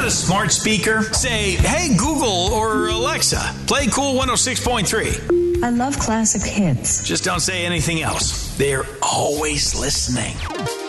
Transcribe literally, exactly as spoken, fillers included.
got a smart speaker? Say, hey, Google or Alexa, play Cool one oh six point three. I love classic hits. Just don't say anything else. They're always listening.